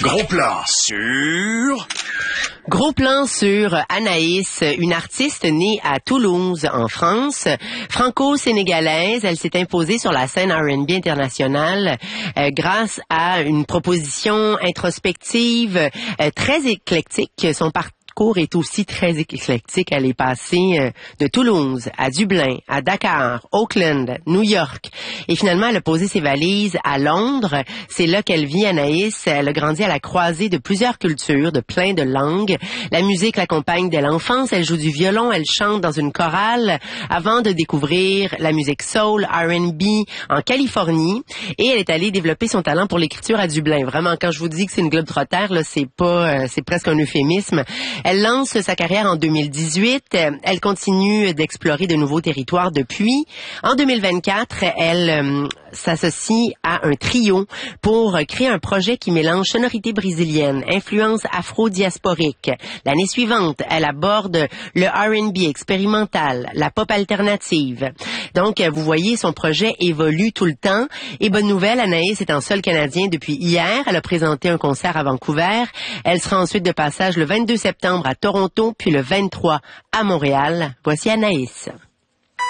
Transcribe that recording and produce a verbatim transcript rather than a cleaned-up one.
Gros plan sur... Gros plan sur Anaïs, une artiste née à Toulouse, en France. Franco-sénégalaise, elle s'est imposée sur la scène R and B internationale euh, grâce à une proposition introspective euh, très éclectique. Son parcours est aussi très éclectique. Elle est passée euh, de Toulouse à Dublin, à Dakar, Auckland, New York. Et finalement, elle a posé ses valises à Londres. C'est là qu'elle vit, Anaïs. Elle a grandi à la croisée de plusieurs cultures, de plein de langues. La musique l'accompagne dès l'enfance. Elle joue du violon, elle chante dans une chorale avant de découvrir la musique soul, R and B en Californie. Et elle est allée développer son talent pour l'écriture à Dublin. Vraiment, quand je vous dis que c'est une globe-trotter, là, c'est pas, euh, c'est presque un euphémisme. Elle lance sa carrière en deux mille dix-huit. Elle continue d'explorer de nouveaux territoires depuis. En deux mille vingt-quatre, elle euh, s'associe à un trio pour créer un projet qui mélange sonorité brésilienne, influence afro-diasporique. L'année suivante, elle aborde le R and B expérimental, la pop alternative. Donc, vous voyez, son projet évolue tout le temps. Et bonne nouvelle, Anaïs est en sol canadien depuis hier. Elle a présenté un concert à Vancouver. Elle sera ensuite de passage le vingt-deux septembre à Toronto, puis le vingt-trois à Montréal. Voici Anaïs.